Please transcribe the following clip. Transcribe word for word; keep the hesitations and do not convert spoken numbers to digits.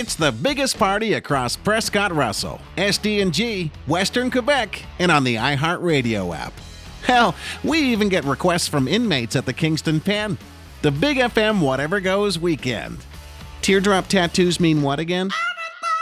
It's the biggest party across Prescott-Russell, S D and G, Western Quebec, and on the iHeartRadio app. Hell, we even get requests from inmates at the Kingston Pen. The Big F M Whatever Goes Weekend. Teardrop tattoos mean what again?